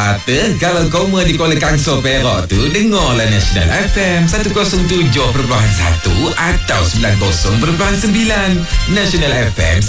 Kalau kau di Kuala Kangsar Perak tu, dengarlah National FM 107.1 atau 90.9. National FM